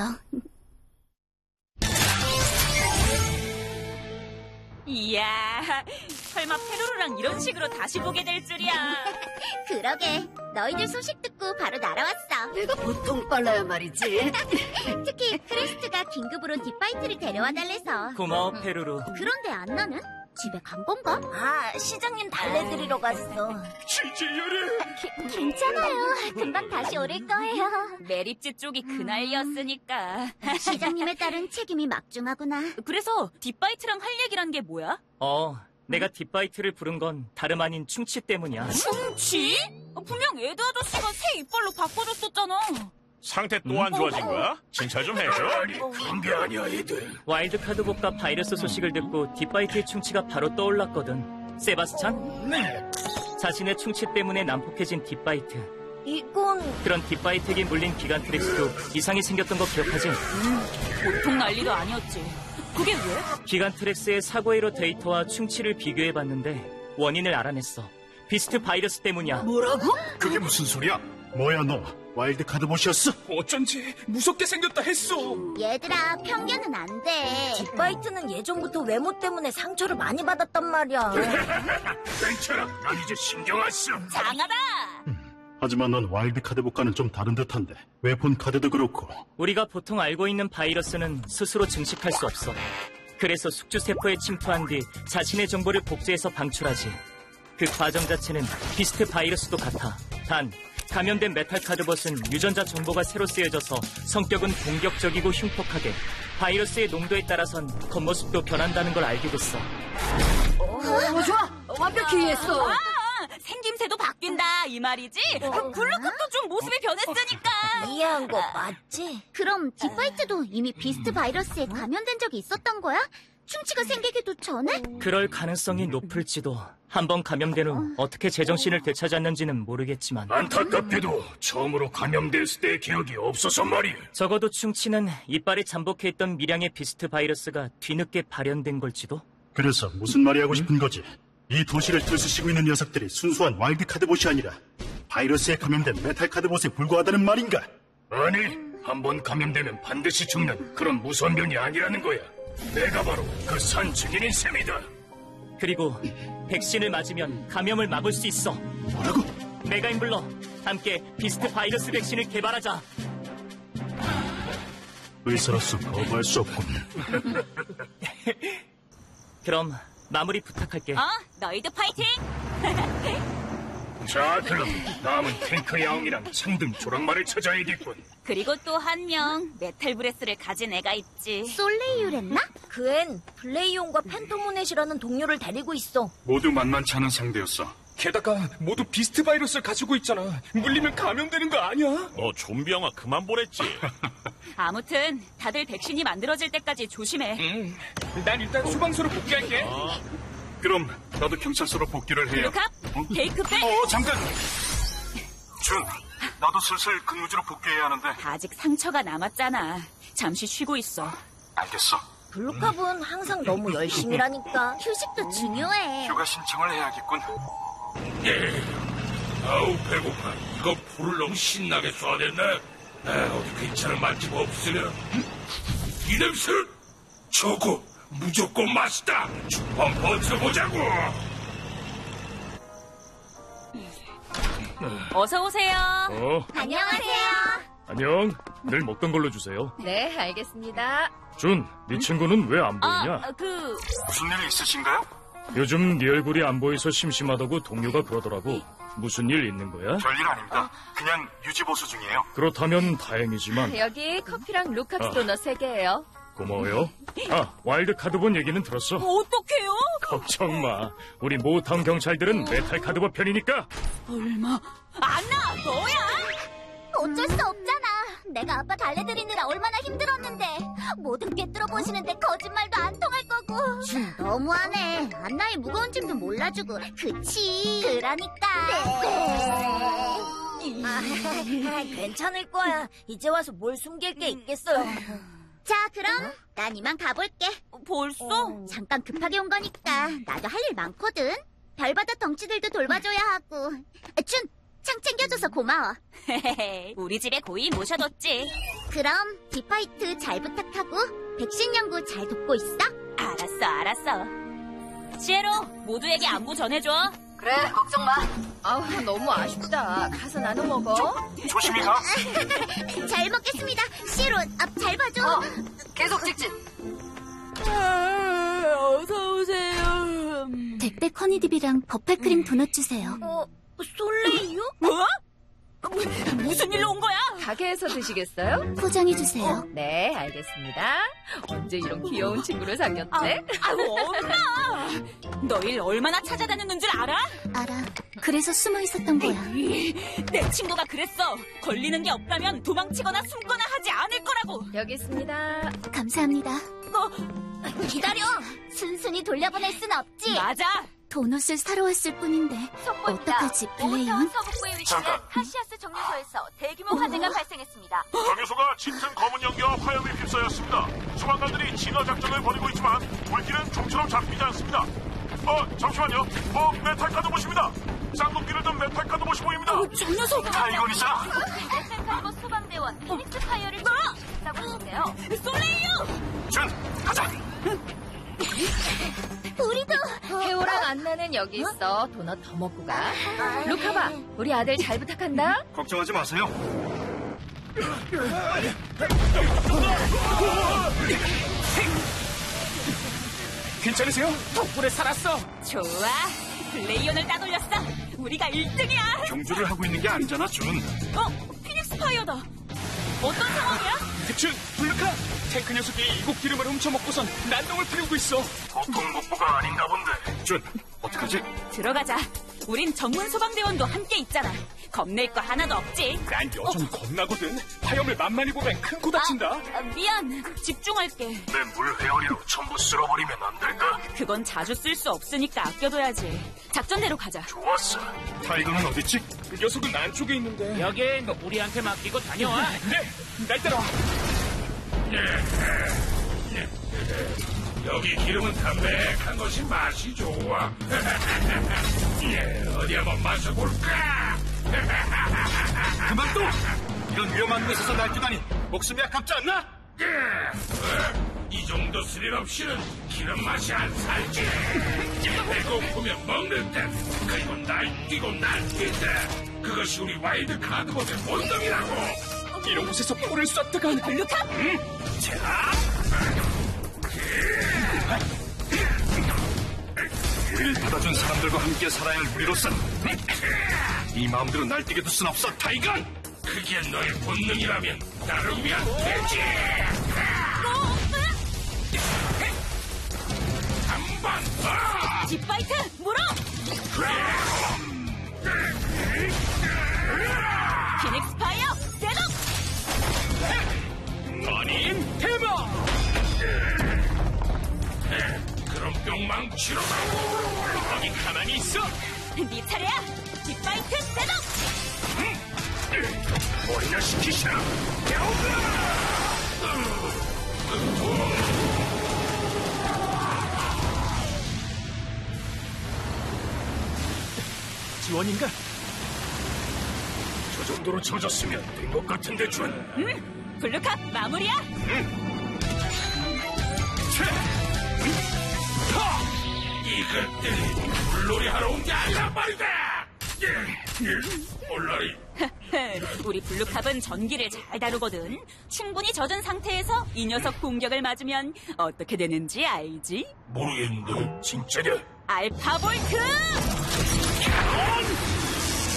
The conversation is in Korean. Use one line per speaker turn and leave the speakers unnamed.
있어요.
이야, 설마 페루루랑 이런 식으로 다시 보게 될 줄이야.
그러게, 너희들 소식 듣고 바로 날아왔어.
내가 보통 빨라야 말이지.
특히 크레스트가 긴급으로 딥바이트를 데려와 달래서.
고마워, 페루루.
그런데 안나는? 집에 간 건가?
아, 시장님 달래드리러 갔어.
괜찮아요. 금방 다시 오를 거예요.
매립지 쪽이 그날이었으니까.
시장님의 딸은 책임이 막중하구나.
그래서 딥바이트랑 할 얘기란 게 뭐야?
내가 딥바이트를 부른 건 다름 아닌 충치 때문이야.
충치? 분명 에드 아저씨가 새 이빨로 바꿔줬었잖아.
상태 또 안 좋아진 거야? 칭찬 좀 해줘.
그런 게 아니야, 애들.
와일드카드복과 바이러스 소식을 듣고 딥바이트의 충치가 바로 떠올랐거든. 세바스찬?
네.
자신의 충치 때문에 난폭해진 딥바이트.
이건
그런 딥바이트에게 물린 기간트렉스도 이상이 생겼던 거 기억하지?
보통 난리도 아니었지. 그게 왜?
기간트렉스의 사고회로 데이터와 충치를 비교해봤는데 원인을 알아냈어. 비스트 바이러스 때문이야.
뭐라고?
그게 무슨 소리야?
뭐야 너 와일드카드봇이었어?
어쩐지 무섭게 생겼다 했어.
얘들아, 편견은 안 돼.
딥바이트는 예전부터 외모 때문에 상처를 많이 받았단 말이야.
괜찮아, 난 이제 신경 안 써.
장하다!
하지만 넌 와일드카드봇과는 좀 다른 듯한데 웨폰 카드도 그렇고.
우리가 보통 알고 있는 바이러스는 스스로 증식할 수 없어. 그래서 숙주세포에 침투한 뒤 자신의 정보를 복제해서 방출하지. 그 과정 자체는 비스트 바이러스도 같아. 단 감염된 메탈 카드봇은 유전자 정보가 새로 쓰여져서 성격은 공격적이고 흉폭하게, 바이러스의 농도에 따라선 겉모습도 변한다는 걸 알게 됐어.
좋아. 완벽히 이해했어.
생김새도 바뀐다 이 말이지? 블루컵도 좀 모습이 변했으니까.
이해한 거 맞지?
그럼 딥바이트도 이미 비스트 바이러스에 감염된 적이 있었던 거야? 충치가 생기기도 전에?
그럴 가능성이 높을지도. 한번 감염된 후 어떻게 제정신을 되찾았는지는 모르겠지만
안타깝게도 처음으로 감염됐을 때의 기억이 없어서 말이야.
적어도 충치는 이빨에 잠복해 있던 미량의 비스트 바이러스가 뒤늦게 발현된 걸지도?
그래서 무슨 말이 하고 싶은 거지? 이 도시를 들쑤시고 있는 녀석들이 순수한 와일드카드봇이 아니라 바이러스에 감염된 메탈카드봇에 불과하다는 말인가?
아니, 한번 감염되면 반드시 죽는 그런 무서운 병이 아니라는 거야. 내가 바로 그 산 증인인 셈이다.
그리고 백신을 맞으면 감염을 막을 수 있어.
뭐라고?
메가인블러, 함께 비스트 바이러스 백신을 개발하자.
의사로서 거부할 수 없군.
그럼 마무리 부탁할게.
너희도 파이팅!
자, 그럼 다음은 탱크 야옹이랑 창등 조랑말을 찾아야겠군.
그리고 또 한 명 메탈 브레스를 가진 애가 있지.
솔레이유랬나?
그 앤 블레이온과 펜토모넷이라는 동료를 데리고 있어.
모두 만만치 않은 상대였어. 게다가 모두 비스트 바이러스를 가지고 있잖아. 물리면 감염되는 거 아니야?
너 좀비 영화 그만 보랬지?
아무튼 다들 백신이 만들어질 때까지 조심해.
난 일단 소방서로 복귀할게. 그럼 나도 경찰서로 복귀를 해요.
블루캅, 테이크백.
잠깐. 준, 나도 슬슬 근무지로 복귀해야 하는데.
아직 상처가 남았잖아. 잠시 쉬고 있어.
알겠어.
블루캅은 항상 너무 열심히라니까.
휴식도 중요해.
휴가 신청을 해야겠군.
아우 배고파. 이거 불을 너무 신나게 쏴댔네. 어디 괜찮은 맛집 없으면. 이 냄새는 저거 무조건 맛있다. 한번 버텨보자고.
어서 오세요.
안녕하세요.
안녕. 늘 먹던 걸로 주세요.
네, 알겠습니다.
준, 네 친구는 왜 안 보이냐?
무슨 일이 있으신가요?
요즘 네 얼굴이 안 보여서 심심하다고 동료가 그러더라고. 무슨 일 있는 거야?
별일 아닙니다. 그냥 유지보수 중이에요.
그렇다면 다행이지만.
여기 커피랑 루캅스 도넛 3개예요.
고마워요. 와일드 카드본 얘기는 들었어.
어떡해요?
걱정 마. 우리 모타운 경찰들은 메탈 카드본 편이니까.
얼마? 안나, 너야?
어쩔 수 없잖아. 내가 아빠 달래드리느라 얼마나 힘들었는데. 모든 꿰뚫어 보시는데 거짓말도 안 통할 거고. 너무하네. 안나의 무거운 짐도 몰라주고. 그치? 그러니까.
괜찮을 거야. 이제 와서 뭘 숨길 게 있겠어요.
자, 그럼 난 이만 가볼게.
벌써?
잠깐 급하게 온 거니까 나도 할 일 많거든. 별바다 덩치들도 돌봐줘야 하고. 준, 창 챙겨줘서 고마워.
우리 집에 고이 모셔뒀지.
그럼 디파이트 잘 부탁하고 백신 연구 잘 돕고 있어?
알았어. 시에로, 모두에게 안부 전해줘.
그래, 걱정 마. 아우, 너무 아쉽다. 가서 나눠 먹어.
조심히 가.
잘 먹겠습니다. 시로 앞 잘 봐줘.
계속 직진.
어서 오세요.
택배 커니딥이랑 버팔크림 도넛 주세요.
솔레이요?
뭐? 무슨 일로 온 거야?
가게에서 드시겠어요?
포장해 주세요.
네, 알겠습니다. 언제 이런 귀여운 친구를 사귀었대?
엄마! 너 일 얼마나 찾아다녔는 줄 알아?
알아. 그래서 숨어 있었던 거야.
내 친구가 그랬어. 걸리는 게 없다면 도망치거나 숨거나 하지 않을 거라고.
여기 있습니다.
감사합니다. 기다려. 순순히 돌려보낼 순 없지.
맞아.
도넛을 사러 왔을 뿐인데 어떡하지, 블레이온?
서북부에 위치한
잠깐.
카시아스 정류소에서 대규모 화재가 발생했습니다.
정유소가 짙은 검은 연기와 화염에 휩싸였습니다. 소방관들이 진화 작전을 벌이고 있지만 불길은 좀처럼 잡히지 않습니다. 잠시만요. 메탈카드 모십니다. 쌍둥이를 든 메탈카드 모시 보입니다.
저 녀석!
타이거니사.
칼버 소방대원 피닉스 파이어를 지원했다고 하는데요.
솔레이요!
준, 가자.
우리도.
태호랑 안나는 여기 있어. 도넛 더 먹고 가. 루카바, 우리 아들 잘 부탁한다.
걱정하지 마세요.
괜찮으세요? 덕분에 살았어.
좋아. 블레이온을 따돌렸어. 우리가 1등이야.
경주를 하고 있는 게 아니잖아, 준.
피닉스 파이어다. 어떤 상황이야?
준, 블루카. 탱크 녀석이 이곡 기름을 훔쳐먹고선 난동을 피우고 있어.
보통 목보가 아닌가 본데.
준, 어떡하지?
들어가자. 우린 전문 소방대원도 함께 있잖아. 겁낼 거 하나도 없지.
난 여전히 겁나거든. 화염을 만만히 보면 큰 코 다친다.
미안. 집중할게.
내 물 회오리로 전부 쓸어버리면 안 될까?
그건 자주 쓸 수 없으니까 아껴둬야지. 작전대로 가자.
좋았어.
타이거는 어딨지?
그 녀석은 안쪽에 있는데. 여긴 우리한테 맡기고 다녀와. 네, 날 따라와.
여기 기름은 담백한 것이 맛이 좋아. 어디 한번 마셔볼까?
그만 둬! 이런 위험한 곳에서 날뛰다니 목숨이 아깝지 않나?
이 정도 스릴 없이는 기름 맛이 안 살지. 배고프면 먹는 데, 그리고 날뛰고 날뛴다. 그것이 우리 와일드 카드봇의 본능이라고.
이런 곳에서 포를 쐈다가
블루카?
우리를 받아준 사람들과 함께 살아야 할 우리로선 이 마음대로 날뛰게 둘 순 없어, 타이건!
그게 너의 본능이라면 나를 위한 돼지. 한번 더.
딥파이트 물어! 피닉스 파이어 대독!
아님 대박!
그럼 뿅망치로
거기 가만히 있어.
네 차례야! 딥파이트 대독!
머리나 시키시라.
지원인가?
저 정도로 젖었으면 된 것 같은데, 준.
블루카 마무리야!
이것들이 물놀이 하러 온 게 아니란 말이다. 물놀이.
우리 블루캅은 전기를 잘 다루거든. 충분히 젖은 상태에서 이 녀석 공격을 맞으면 어떻게 되는지 알지?
모르겠는데.
진짜냐?
알파 볼트!